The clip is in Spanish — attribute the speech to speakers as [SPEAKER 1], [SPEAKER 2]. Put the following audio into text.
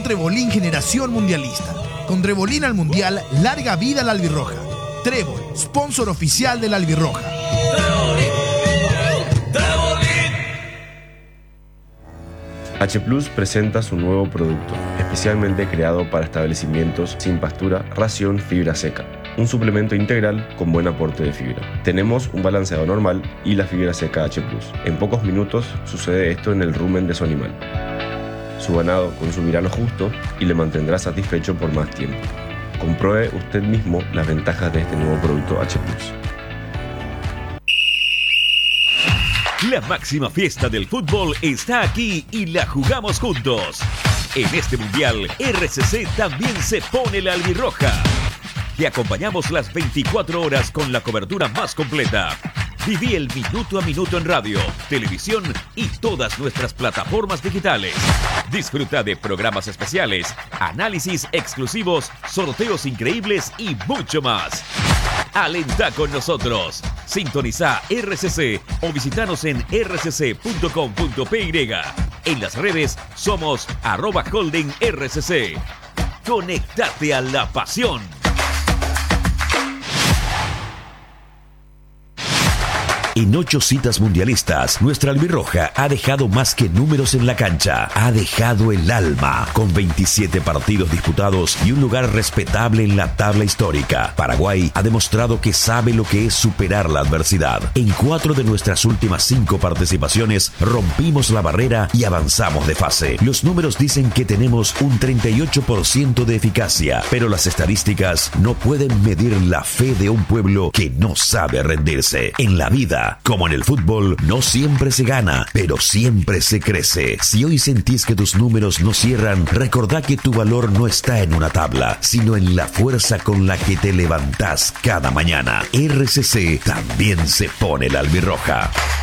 [SPEAKER 1] Trebolín Generación Mundialista. Con Trebolín al Mundial, larga vida a la albirroja. Trébol, sponsor oficial de la albirroja.
[SPEAKER 2] H Plus presenta su nuevo producto, especialmente creado para establecimientos sin pastura, ración fibra seca. Un suplemento integral con buen aporte de fibra. Tenemos un balanceado normal y la fibra seca H Plus. En pocos minutos sucede esto en el rumen de su animal. Su ganado consumirá lo justo y le mantendrá satisfecho por más tiempo. Compruebe usted mismo las ventajas de este nuevo producto H Plus.
[SPEAKER 3] La máxima fiesta del fútbol está aquí y la jugamos juntos. En este mundial, RCC también se pone la albirroja. Te acompañamos las 24 horas con la cobertura más completa. Viví el minuto a minuto en radio, televisión y todas nuestras plataformas digitales. Disfruta de programas especiales, análisis exclusivos, sorteos increíbles y mucho más. Alentá con nosotros. Sintoniza RCC o visitanos en rcc.com.py. En las redes somos @holdingrcc. Conectate a la pasión. En 8 citas mundialistas, nuestra albirroja ha dejado más que números en la cancha. Ha dejado el alma, con 27 partidos disputados y un lugar respetable en la tabla histórica. Paraguay ha demostrado que sabe lo que es superar la adversidad. En 4 de nuestras últimas 5 participaciones, rompimos la barrera y avanzamos de fase. Los números dicen que tenemos un 38% de eficacia, pero las estadísticas no pueden medir la fe de un pueblo que no sabe rendirse. En la vida, como en el fútbol, no siempre se gana, pero siempre se crece. Si hoy sentís que tus números no cierran, recordá que tu valor no está en una tabla, sino en la fuerza con la que te levantás cada mañana. RCC también se pone la albirroja.